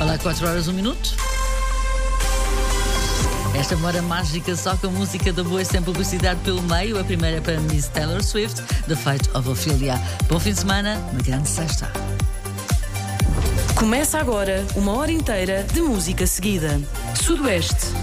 Olá, 4 horas, 1 minuto. Esta hora mágica só com música da boa e sem publicidade pelo meio. A primeira para Miss Taylor Swift, The Fate of Ophelia. Bom fim de semana, uma grande sexta. Começa agora uma hora inteira de música seguida. Sudoeste.